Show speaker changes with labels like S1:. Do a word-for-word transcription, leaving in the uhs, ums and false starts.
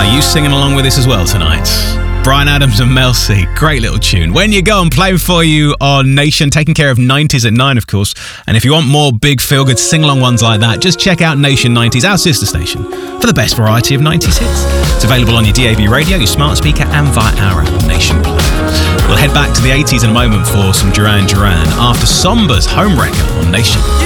S1: Are you singing along with this as well tonight? Bryan Adams and Mel C. Great little tune. When You Go, I'm playing for you on Nation, taking care of nineties at nine, of course. And if you want more big feel-good sing-along ones like that, just check out Nation nineties, our sister station, for the best variety of nineties hits. It's available on your D A B radio, your smart speaker, and via our app, Nation Play. We'll head back to the eighties in a moment for some Duran Duran after Somba's Home Wrecker on Nation.